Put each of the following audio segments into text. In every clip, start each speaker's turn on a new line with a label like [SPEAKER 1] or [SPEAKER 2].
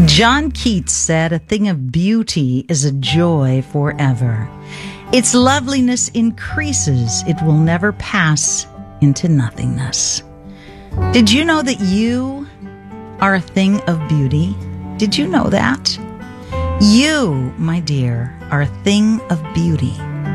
[SPEAKER 1] John Keats said, "A thing of beauty is a joy forever. Its loveliness increases. It will never pass into nothingness." Did you know that you are a thing of beauty? Did you know that? You, my dear, are a thing of beauty.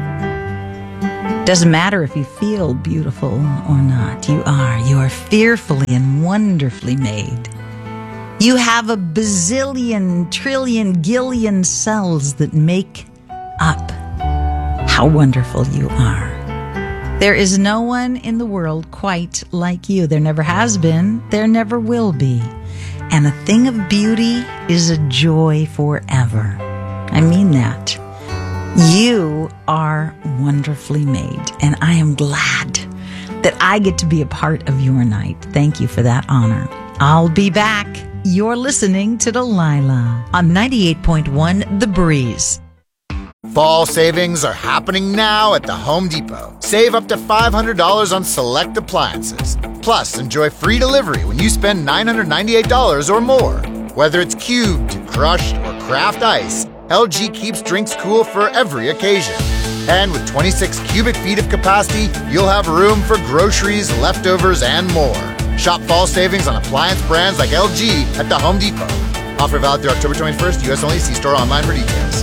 [SPEAKER 1] Doesn't matter if you feel beautiful or not. You are. You are fearfully and wonderfully made. You have a bazillion, trillion, gillion cells that make up how wonderful you are. There is no one in the world quite like you. There never has been. There never will be. And a thing of beauty is a joy forever. I mean that. You are wonderfully made, and I am glad that I get to be a part of your night. Thank you for that honor. I'll be back. You're listening to Delilah on 98.1 The Breeze.
[SPEAKER 2] Fall savings are happening now at the Home Depot. Save up to $500 on select appliances. Plus, enjoy free delivery when you spend $998 or more. Whether it's cubed, crushed, or craft ice, LG keeps drinks cool for every occasion. And with 26 cubic feet of capacity, you'll have room for groceries, leftovers, and more. Shop fall savings on appliance brands like LG at the Home Depot. Offer valid through October 21st, U.S. only. See store online for details.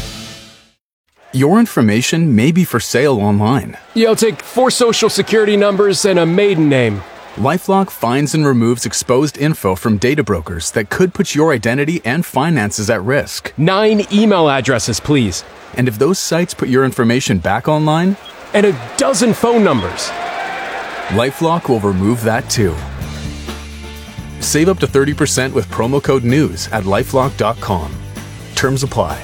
[SPEAKER 3] Your information may be for sale online.
[SPEAKER 4] You'll take 4 social security numbers and a maiden name.
[SPEAKER 3] LifeLock finds and removes exposed info from data brokers that could put your identity and finances at risk.
[SPEAKER 4] 9 email addresses, please.
[SPEAKER 3] And if those sites put your information back online?
[SPEAKER 4] And a dozen phone numbers.
[SPEAKER 3] LifeLock will remove that too. Save up to 30% with promo code NEWS at LifeLock.com. Terms apply.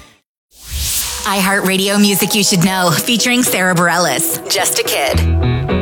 [SPEAKER 5] iHeartRadio Music You Should Know, featuring Sarah Bareilles. Just a Kid.